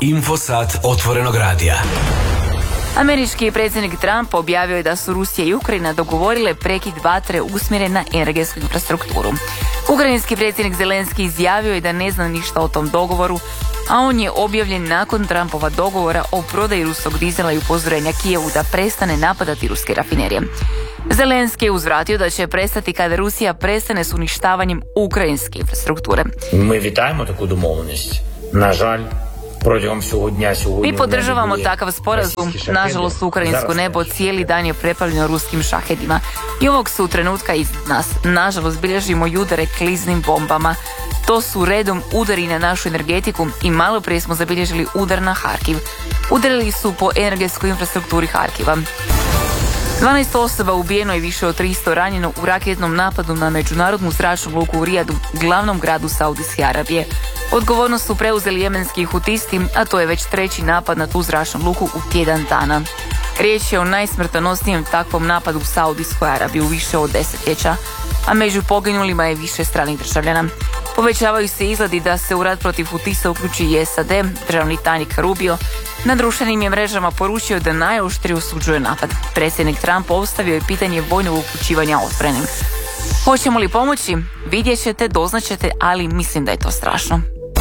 Infosat otvorenog radija. Američki predsjednik Trump objavio je da su Rusija i Ukrajina dogovorile prekid vatre usmjeren na energetsku infrastrukturu. Ukrajinski predsjednik Zelenski izjavio je da ne zna ništa o tom dogovoru, a on je objavljen nakon Trumpova dogovora o prodaji ruskog dizela i upozorenja Kijevu da prestane napadati ruske rafinerije. Zelenski je uzvratio da će prestati kada Rusija prestane s uništavanjem ukrajinske infrastrukture. Mi vitajmo takvu domovnost. Nažalj, mi podržavamo takav sporazum. Nažalost, ukrajinsko nebo cijeli dan je preplavljeno ruskim šahedima i ovog su trenutka iznad nas. Nažalost, bilježimo i udare kliznim bombama. To su redom udari na našu energetiku i malo prije smo zabilježili udar na Harkiv. Udarili su po energetskoj infrastrukturi Harkiva. 12 osoba ubijeno i više od 300 ranjeno u raketnom napadu na međunarodnu zračnu luku u Rijadu, glavnom gradu Saudijske Arabije. Odgovornost su preuzeli jemenski hutisti, a to je već treći napad na tu zračnu luku u tjedan dana. Riječ je o najsmrtonosnijem takvom napadu u Saudijskoj Arabiji u više od desetljeća, a među poginulima je više stranih državljana. Povećavaju se izgledi da se u rat protiv hutista uključi i SAD. Državni tajnik Rubio na društvenim je mrežama poručio da najoštrije osuđuje napad. Predsjednik Trump postavio je pitanje vojnog uključivanja otvorenim. Hoćemo li pomoći? Vidjet ćete, doznaćete, ali mislim da je to strašno.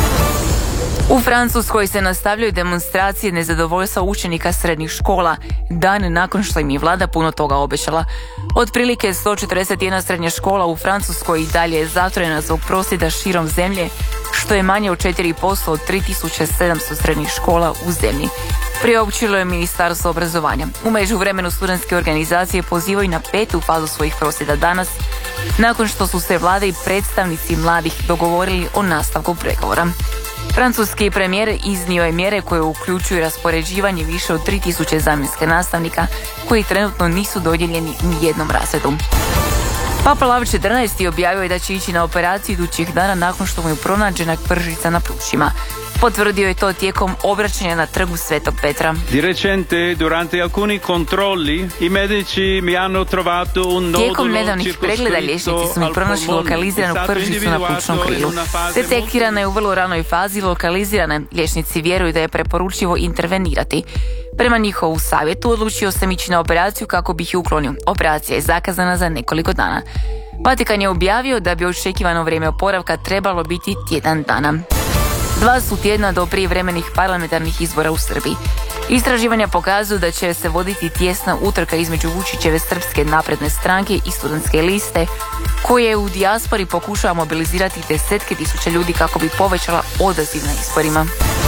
U Francuskoj se nastavljaju demonstracije nezadovoljstva učenika srednjih škola, dan nakon što im je vlada puno toga obećala. Otprilike 141 srednja škola u Francuskoj i dalje je zatvorena zbog prosvjeda širom zemlje, što je manje od 4% od 3700 srednjih škola u zemlji. Priopćilo je Ministarstvo obrazovanja. U međuvremenu studentske organizacije pozivaju na 5. fazu svojih prosvjeda danas, nakon što su se vlada i predstavnici mladih dogovorili o nastavku pregovora. Francuski premijer iznio je mjere koje uključuju raspoređivanje više od 3000 zamjenske nastavnika koji trenutno nisu dodijeljeni ni jednom razredu. Papa Lav XIV objavio je da će ići na operaciju idućih dana nakon što mu je pronađena pržica na plućima. Potvrdio je to tijekom obraćanja na trgu Svetog Petra. Di recente, durante alcuni controlli, i medici mi hanno trovato un nodulo. Tijekom nedavnih pregleda liječnici su mi pronašli lokaliziranu pržicu na plućnom krilu. Detektirana je u vrlo ranoj fazi, lokalizirana. Liječnici vjeruju da je preporučljivo intervenirati. Prema njihovu savjetu odlučio sam ići na operaciju kako bih ju uklonio. Operacija je zakazana za nekoliko dana. Vatikan je objavio da bi očekivano vrijeme oporavka trebalo biti tjedan dana. 2 su tjedna do prijevremenih parlamentarnih izbora u Srbiji. Istraživanja pokazuju da će se voditi tijesna utrka između Vučićeve Srpske napredne stranke i studentske liste, koje u dijaspori pokušava mobilizirati desetke tisuća ljudi kako bi povećala odaziv na izborima.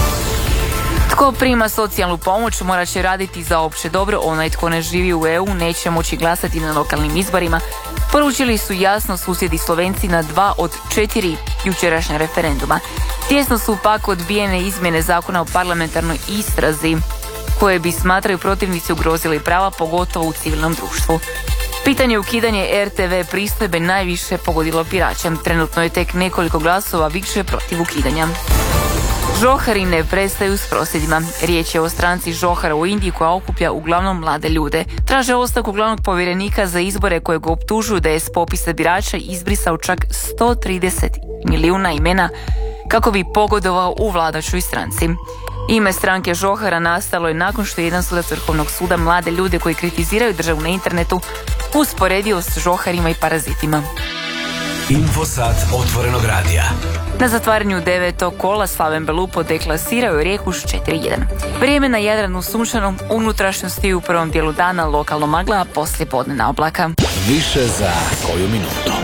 Tko prima socijalnu pomoć morat će raditi za opće dobro, onaj tko ne živi u EU neće moći glasati na lokalnim izborima, poručili su jasno susjedi Slovenci na 2 od 4 jučerašnja referenduma. Tijesno su pak odbijene izmjene zakona o parlamentarnoj istrazi, koje bi, smatraju protivnici, ugrozili prava, pogotovo u civilnom društvu. Pitanje ukidanje RTV pristojbe najviše pogodilo birače. Trenutno je tek nekoliko glasova više protiv ukidanja. Žohari ne prestaju s prosvjedima. Riječ je o stranci Žohara u Indiji koja okuplja uglavnom mlade ljude. Traže ostavku glavnog povjerenika za izbore kojeg optužuju da je s popisa birača izbrisao čak 130 milijuna imena kako bi pogodovao u vladajućoj stranci. Ime stranke Žohara nastalo je nakon što je jedan sudac Vrhovnog suda mlade ljude koji kritiziraju državu na internetu usporedio s žoharima i parazitima. Infosat otvorenog radija. Na zatvaranju 9. kola Slaven Belupo deklasirao je Rijeku s 4-1. Vrijeme na Jadranu sunčano, unutrašnjosti u prvom dijelu dana lokalno magla, a poslije podnevna oblaka. Više za koju minutu.